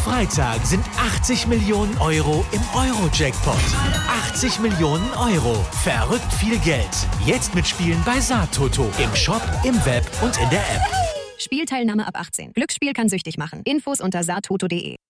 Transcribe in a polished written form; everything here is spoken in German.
Freitag sind 80 Millionen Euro im Euro-Jackpot. 80 Millionen Euro. Verrückt viel Geld. Jetzt mitspielen bei Saattoto. Im Shop, im Web und in der App. Spielteilnahme ab 18. Glücksspiel kann süchtig machen. Infos unter saattoto.de.